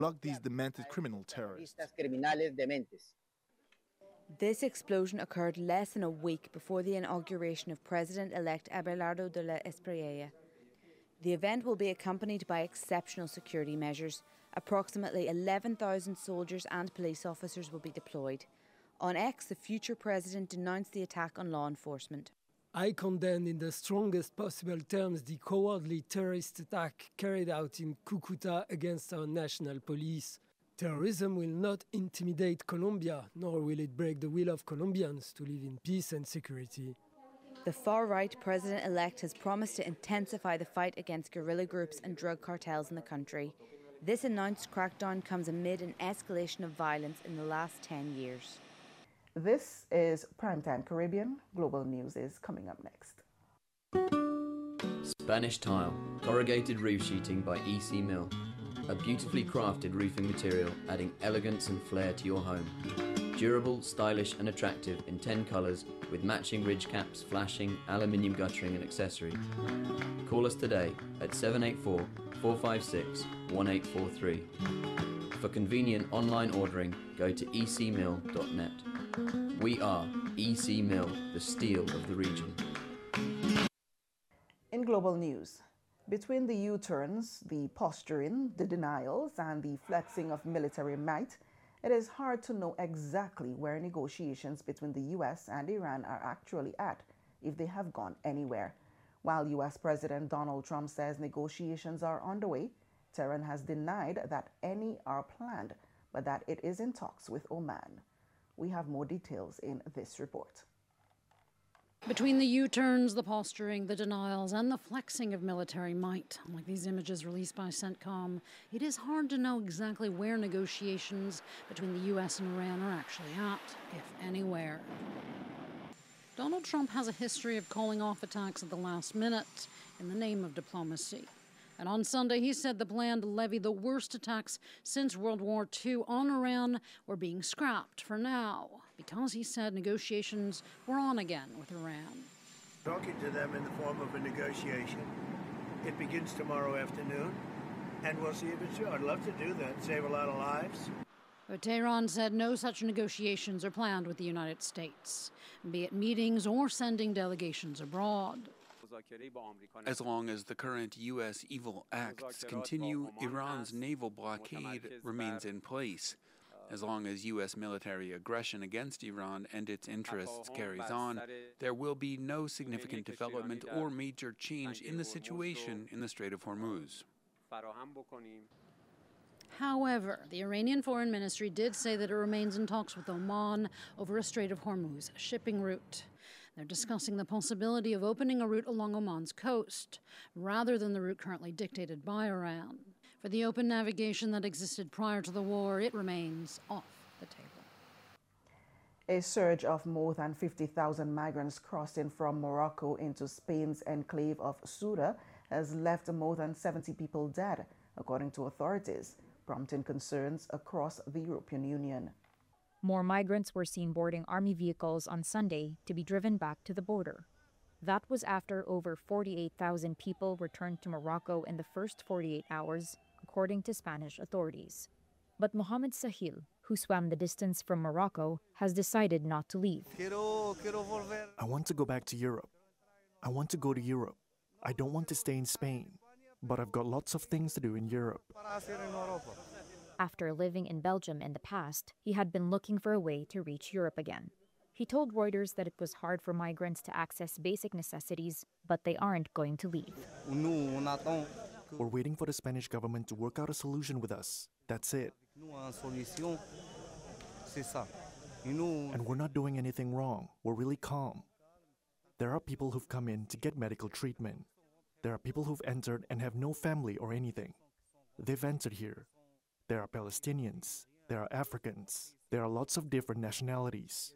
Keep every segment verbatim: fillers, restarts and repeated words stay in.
block these demented criminal terrorists. This explosion occurred less than a week before the inauguration of President-elect Abelardo de la Espriella. The event will be accompanied by exceptional security measures. Approximately eleven thousand soldiers and police officers will be deployed. On X, the future president denounced the attack on law enforcement. I condemn in the strongest possible terms the cowardly terrorist attack carried out in Cucuta against our national police. Terrorism will not intimidate Colombia, nor will it break the will of Colombians to live in peace and security. The far-right president-elect has promised to intensify the fight against guerrilla groups and drug cartels in the country. This announced crackdown comes amid an escalation of violence in the last ten years. This is Primetime Caribbean. Global News is coming up next. Spanish Tile, corrugated roof sheeting by E C Mill. A beautifully crafted roofing material adding elegance and flair to your home. Durable, stylish and attractive in ten colours with matching ridge caps, flashing, aluminium guttering and accessory. Call us today at seven eight four, four five six, one eight four three. For convenient online ordering, go to e c mill dot net. We are E C Mill, the steel of the region. In global news, between the U-turns, the posturing, the denials, and the flexing of military might, it is hard to know exactly where negotiations between the U S and Iran are actually at, if they have gone anywhere. While U S President Donald Trump says negotiations are underway, Tehran has denied that any are planned, but that it is in talks with Oman. We have more details in this report. Between the U-turns, the posturing, the denials, and the flexing of military might, like these images released by CENTCOM, it is hard to know exactly where negotiations between the U S and Iran are actually at, if anywhere. Donald Trump has a history of calling off attacks at the last minute in the name of diplomacy. And on Sunday, he said the plan to levy the worst attacks since World War Two on Iran were being scrapped for now, because he said negotiations were on again with Iran. Talking to them in the form of a negotiation. It begins tomorrow afternoon, and we'll see if it's true. I'd love to do that, save a lot of lives. But Tehran said no such negotiations are planned with the United States, be it meetings or sending delegations abroad. As long as the current U S evil acts continue, Iran's naval blockade remains in place. As long as U S military aggression against Iran and its interests carries on, there will be no significant development or major change in the situation in the Strait of Hormuz. However, the Iranian Foreign Ministry did say that it remains in talks with Oman over a Strait of Hormuz shipping route. They're discussing the possibility of opening a route along Oman's coast, rather than the route currently dictated by Iran. For the open navigation that existed prior to the war, it remains off the table. A surge of more than fifty thousand migrants crossing from Morocco into Spain's enclave of Ceuta has left more than seventy people dead, according to authorities, prompting concerns across the European Union. More migrants were seen boarding army vehicles on Sunday to be driven back to the border. That was after over forty-eight thousand people returned to Morocco in the first forty-eight hours, according to Spanish authorities. But Mohamed Sahil, who swam the distance from Morocco, has decided not to leave. I want to go back to Europe. I want to go to Europe. I don't want to stay in Spain, but I've got lots of things to do in Europe. After living in Belgium in the past, he had been looking for a way to reach Europe again. He told Reuters that it was hard for migrants to access basic necessities, but they aren't going to leave. We're waiting for the Spanish government to work out a solution with us. That's it. And we're not doing anything wrong. We're really calm. There are people who've come in to get medical treatment. There are people who've entered and have no family or anything. They've entered here. There are Palestinians, there are Africans, there are lots of different nationalities.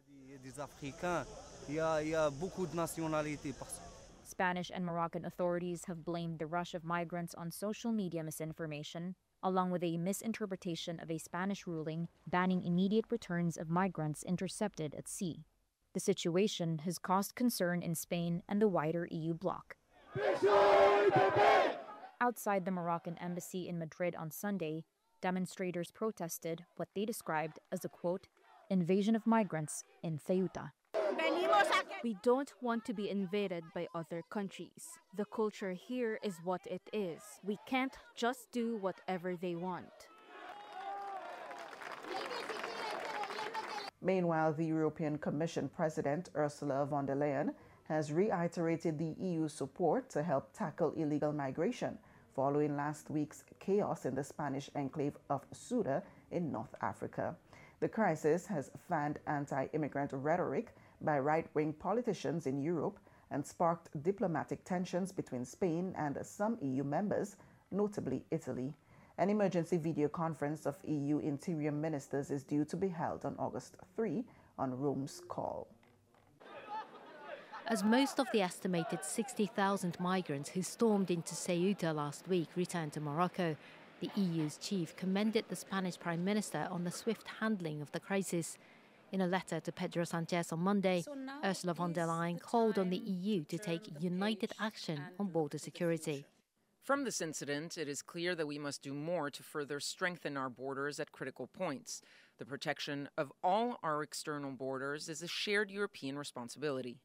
Spanish and Moroccan authorities have blamed the rush of migrants on social media misinformation, along with a misinterpretation of a Spanish ruling banning immediate returns of migrants intercepted at sea. The situation has caused concern in Spain and the wider E U bloc. Outside the Moroccan embassy in Madrid on Sunday, demonstrators protested what they described as a, quote, invasion of migrants in Ceuta. We don't want to be invaded by other countries. The culture here is what it is. We can't just do whatever they want. Meanwhile, the European Commission President Ursula von der Leyen has reiterated the E U's support to help tackle illegal migration following last week's chaos in the Spanish enclave of Ceuta in North Africa. The crisis has fanned anti-immigrant rhetoric by right-wing politicians in Europe and sparked diplomatic tensions between Spain and some E U members, notably Italy. An emergency video conference of E U interior ministers is due to be held on August third on Rome's call. As most of the estimated sixty thousand migrants who stormed into Ceuta last week returned to Morocco, the E U's chief commended the Spanish Prime Minister on the swift handling of the crisis. In a letter to Pedro Sanchez on Monday, so Ursula von der Leyen called on the E U to take united action on border security. From this incident, it is clear that we must do more to further strengthen our borders at critical points. The protection of all our external borders is a shared European responsibility.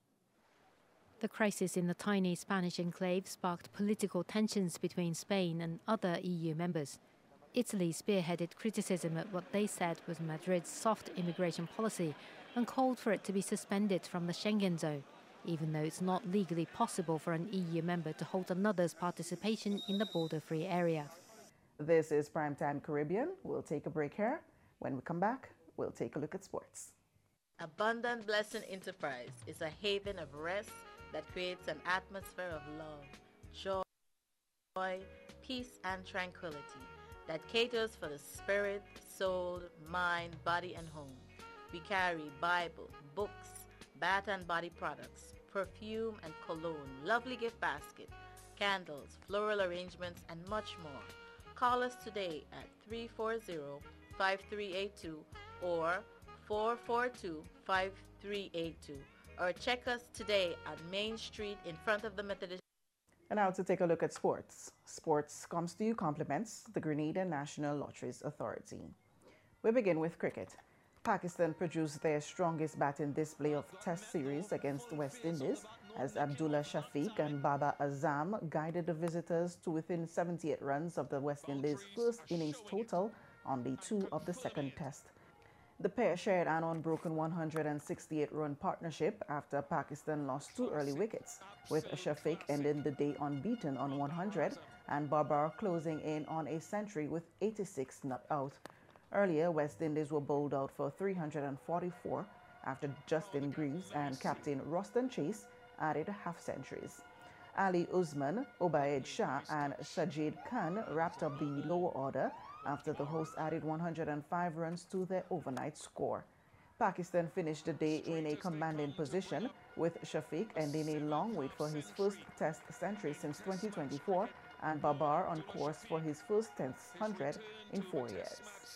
The crisis in the tiny Spanish enclave sparked political tensions between Spain and other E U members. Italy spearheaded criticism at what they said was Madrid's soft immigration policy and called for it to be suspended from the Schengen zone, even though it's not legally possible for an E U member to halt another's participation in the border-free area. This is Primetime Caribbean. We'll take a break here. When we come back, we'll take a look at sports. Abundant Blessing Enterprise is a haven of rest that creates an atmosphere of love, joy, peace, and tranquility that caters for the spirit, soul, mind, body, and home. We carry Bible, books, bath and body products, perfume and cologne, lovely gift basket, candles, floral arrangements, and much more. Call us today at three four zero, five three eight two or four four two, five three eight two, or check us today on Main Street in front of the Methodist. And now to take a look at sports. Sports comes to you compliments the Grenada National Lotteries Authority. We begin with cricket. Pakistan produced their strongest batting display of Test series against West Indies as Abdullah Shafiq and Baba Azam guided the visitors to within seventy-eight runs of the West Indies' first innings total on day two of the second Test. The pair shared an unbroken one hundred sixty-eight run partnership after Pakistan lost two early wickets, with Shafiq ending the day unbeaten on one hundred and Babar closing in on a century with eighty-six not out. Earlier, West Indies were bowled out for three hundred forty-four after Justin Greaves and captain Roston Chase added half-centuries. Ali Usman, Obaid Shah and Sajid Khan wrapped up the lower order after the hosts added one hundred five runs to their overnight score. Pakistan finished the day in a commanding position, with Shafiq ending a long wait for his first Test century since twenty twenty-four and Babar on course for his first Test hundred in four years.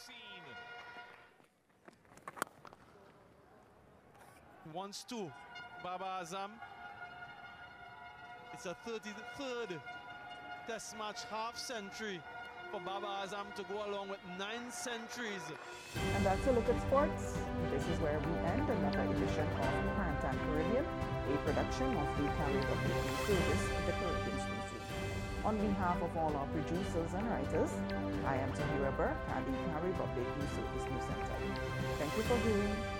Once two, Baba Azam. It's a thirty-third Test match half century for Baba Azam to go along with nine centuries. And that's a look at sports. This is where we end another edition of Primetime Caribbean, a production of the Cari Public News Service, the Caribbean Newsroom. On behalf of all our producers and writers, I am Tahira Burke at the Cari Public News Service News Center. Thank you for viewing.